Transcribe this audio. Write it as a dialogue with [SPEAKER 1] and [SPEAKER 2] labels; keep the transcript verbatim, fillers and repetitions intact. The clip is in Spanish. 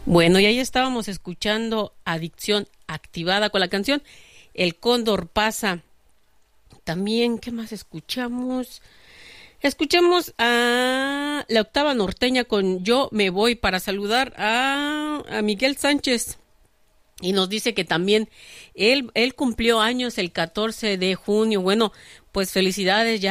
[SPEAKER 1] Bueno, y ahí estábamos escuchando Adicción Activada con la canción El Cóndor Pasa. También, ¿qué más escuchamos? Escuchemos a la Octava Norteña con Yo Me Voy, para saludar a, a Miguel Sánchez. Y nos dice que también él, él cumplió años el catorce de junio. Bueno, pues felicidades ya.